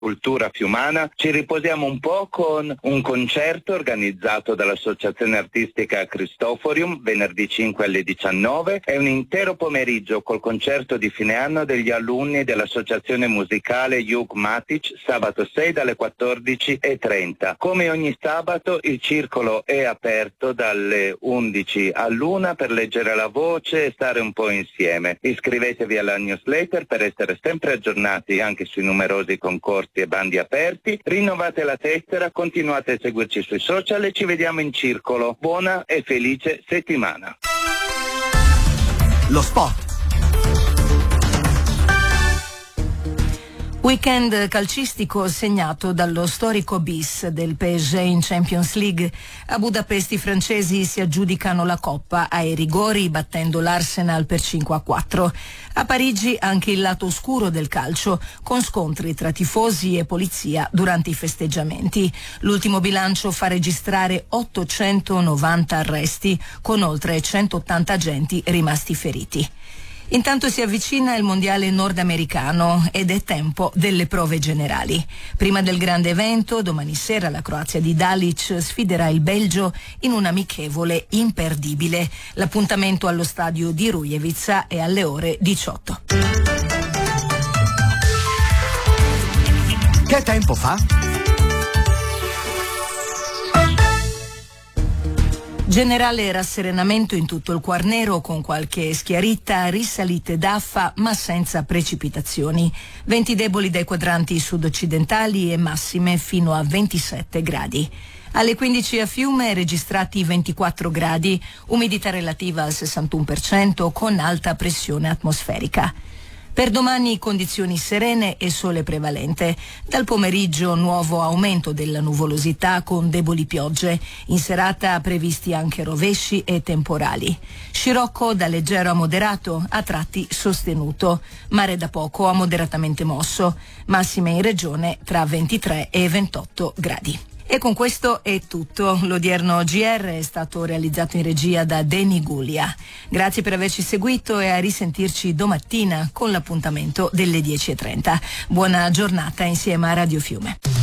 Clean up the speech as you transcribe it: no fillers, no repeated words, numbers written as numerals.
Cultura Fiumana, ci riposiamo un po' con un concerto organizzato dall'Associazione Artistica Cristoforium venerdì 5 alle 19 e un intero pomeriggio col concerto di fine anno degli alunni dell'Associazione Musicale Jug Matic sabato 6 dalle 14:30. Come ogni sabato il circolo è aperto dalle 11 all'1 per leggere la voce e stare un po' insieme. Iscrivetevi alla newsletter per essere sempre aggiornati anche sui numerosi concorsi e bandi aperti. Rinnovate la tessera, continuate a seguirci sui social e ci vediamo in circolo. Buona e felice settimana. Lo sport. Weekend calcistico segnato dallo storico bis del PSG in Champions League. A Budapest i francesi si aggiudicano la coppa ai rigori battendo l'Arsenal per 5-4. A Parigi anche il lato oscuro del calcio, con scontri tra tifosi e polizia durante i festeggiamenti. L'ultimo bilancio fa registrare 890 arresti, con oltre 180 agenti rimasti feriti. Intanto si avvicina il mondiale nordamericano ed è tempo delle prove generali. Prima del grande evento, domani sera la Croazia di Dalic sfiderà il Belgio in un amichevole imperdibile. L'appuntamento allo stadio di Rujevica è alle ore 18. Che tempo fa? Generale rasserenamento in tutto il Quarnero con qualche schiarita, risalite d'affa ma senza precipitazioni. Venti deboli dai quadranti sud-occidentali e massime fino a 27 gradi. Alle 15 a Fiume registrati 24 gradi, umidità relativa al 61% con alta pressione atmosferica. Per domani condizioni serene e sole prevalente. Dal pomeriggio nuovo aumento della nuvolosità con deboli piogge. In serata previsti anche rovesci e temporali. Scirocco da leggero a moderato, a tratti sostenuto. Mare da poco a moderatamente mosso. Massime in regione tra 23 e 28 gradi. E con questo è tutto. L'odierno GR è stato realizzato in regia da Deni Gulia. Grazie per averci seguito e a risentirci domattina con l'appuntamento delle 10:30. Buona giornata insieme a Radio Fiume.